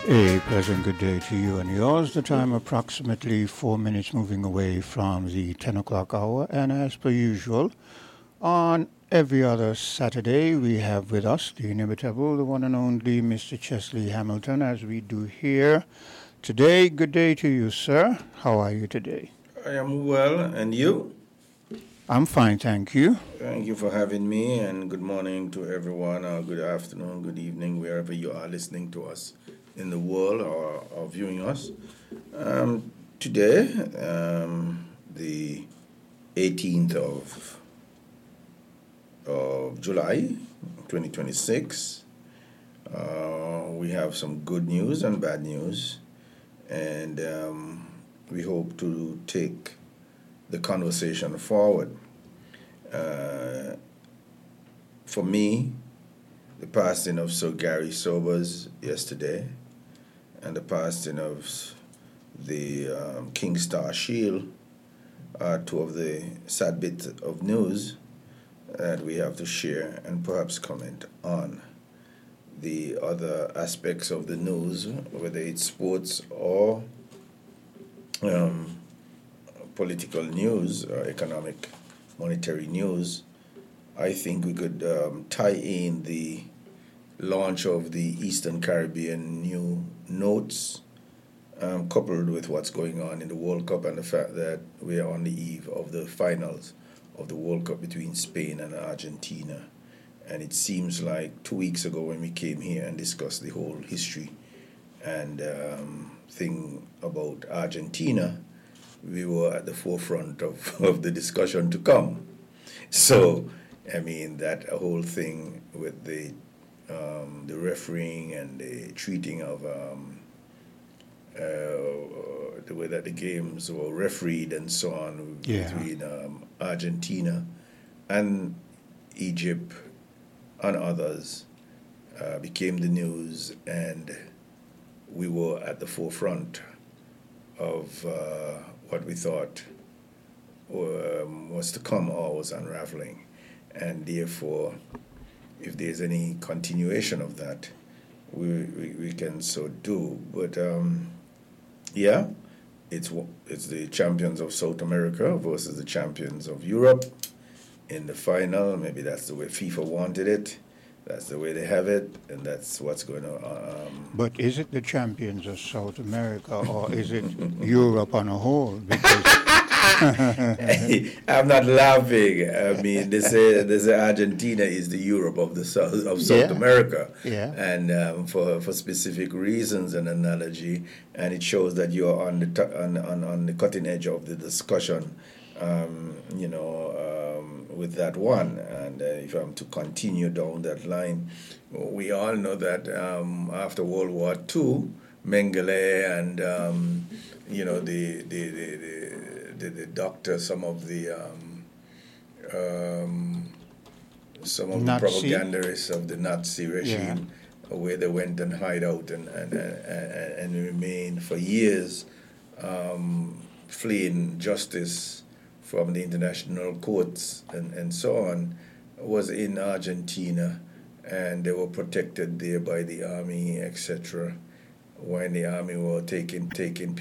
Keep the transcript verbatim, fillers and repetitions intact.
A pleasant good day to you and yours. The time approximately four minutes moving away from the ten o'clock hour. And as per usual, on every other Saturday, we have with us the inimitable, the one and only Mister Chesley Hamilton, as we do here today. Good day to you, sir. How are you today? I am well, and you? I'm fine, thank you. Thank you for having me, and good morning to everyone, or good afternoon, good evening, wherever you are listening to us in the world or, or viewing us. Um, today, um, the eighteenth of, of July, twenty twenty-six, uh, we have some good news and bad news, and um, we hope to take the conversation forward. Uh, for me, the passing of Sir Gary Sobers yesterday, and the passing of the um, King Star Shield are two of the sad bits of news that we have to share and perhaps comment on. The other aspects of the news, whether it's sports or um, political news or economic monetary news, I think we could um, tie in the launch of the Eastern Caribbean new notes, um, coupled with what's going on in the World Cup and the fact that we are on the eve of the finals of the World Cup between Spain and Argentina. And it seems like two weeks ago when we came here and discussed the whole history and um, thing about Argentina, we were at the forefront of, of the discussion to come. So, I mean, that whole thing with the um, the refereeing and the treating of um, uh, the way that the games were refereed and so on Yeah. between um, Argentina and Egypt and others uh, became the news, and we were at the forefront of uh, what we thought um, was to come or was unraveling. And therefore, if there's any continuation of that, we we, we can so do. But um, yeah, it's it's the champions of South America versus the champions of Europe in the final. Maybe that's the way FIFA wanted it. That's the way they have it, and that's what's going on. Um, But is it the champions of South America or is it Europe on a whole? Because I'm not laughing. I mean, they say they say Argentina is the Europe of the South of South Yeah. America, Yeah. and um, for for specific reasons and analogy, and it shows that you're on the t- on, on on the cutting edge of the discussion. Um, you know, um, with that one, and uh, if I'm to continue down that line, we all know that um, after World War Two, Mengele and um, you know the the the, the, the, the doctor, some of the um, um, some of Nazi? the propagandists of the Nazi regime, yeah. where they went and hide out and and and, and remain for years, um, fleeing justice from the international courts and, and so on, was in Argentina, and they were protected there by the army, et cetera. When the army were taking taking